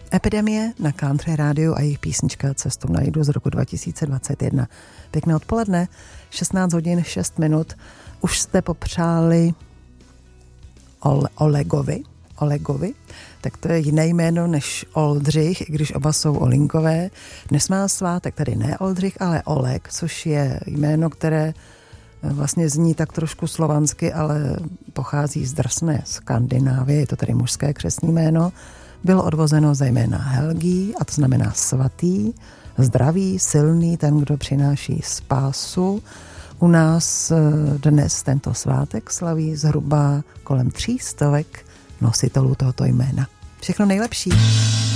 Epidemie na Country rádiu a jejich písnička Cestou najdu z roku 2021. Pěkné odpoledne, 16 hodin 6 minut. Už jste popřáli Olegovi, tak to je jiné jméno než Oldřich, i když oba jsou Olinkové. Dnes má svátek, tedy ne Oldřich, ale Oleg, což je jméno, které vlastně zní tak trošku slovansky, ale pochází z drsné Skandinávie, je to tedy mužské křestní jméno. Bylo odvozeno zejména Helgi, a to znamená svatý, zdravý, silný, ten, kdo přináší spásu. U nás dnes tento svátek slaví zhruba kolem 300 nositelů tohoto jména. Všechno nejlepší.